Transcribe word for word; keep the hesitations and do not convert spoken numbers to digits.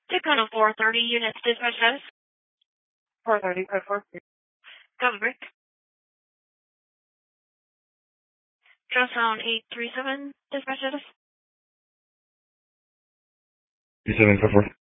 Tacoma four thirty units dispatch status. four thirty, code four. Copy break. Sound eight three seven dispatch status. three seven, code four.